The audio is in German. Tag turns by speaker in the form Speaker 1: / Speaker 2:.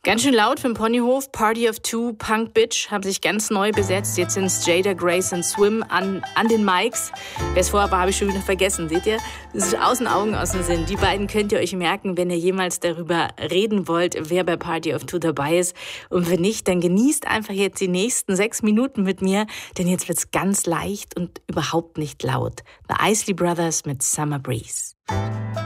Speaker 1: Ganz schön laut für den Ponyhof. Party of Two, Punk Bitch haben sich ganz neu besetzt. Jetzt sind es Jada, Grace und Swim an den Mics. Wer es vorher war, habe ich schon wieder vergessen. Seht ihr? Das ist aus den Augen, aus dem Sinn. Die beiden könnt ihr euch merken, wenn ihr jemals darüber reden wollt, wer bei Party of Two dabei ist. Und wenn nicht, dann genießt einfach jetzt die nächsten 6 Minuten mit mir, denn jetzt wird's ganz leicht und überhaupt nicht laut. The Isley Brothers mit Summer Breeze.